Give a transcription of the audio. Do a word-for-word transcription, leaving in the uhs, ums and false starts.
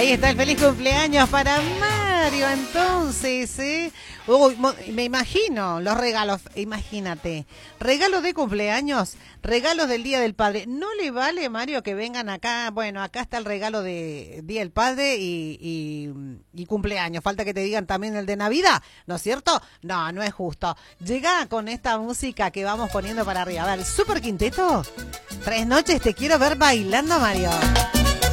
Ahí está el feliz cumpleaños para Mario, entonces, ¿eh? Uy, me imagino los regalos, imagínate, regalos de cumpleaños, regalos del Día del Padre. ¿No le vale, Mario, que vengan acá? Bueno, acá está el regalo de Día del Padre y, y, y cumpleaños. Falta que te digan también el de Navidad, ¿no es cierto? No, no es justo. Llega con esta música que vamos poniendo para arriba. A ver, Super Quinteto, Tres Noches Te Quiero Ver Bailando, Mario.